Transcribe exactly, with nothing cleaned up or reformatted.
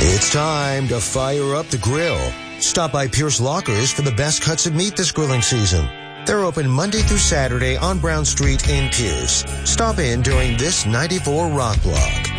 It's time to fire up the grill. Stop by Pierce Lockers for the best cuts of meat this grilling season. They're open Monday through Saturday on Brown Street in Pierce. Stop in during this ninety-four Rock Block.